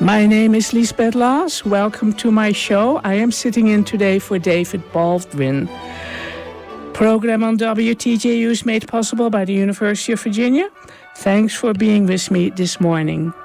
My name is Lisbeth Laas. Welcome to my show. I am sitting in today for David Baldwin. Program on WTJU is made possible by the University of Virginia. Thanks for being with me this morning.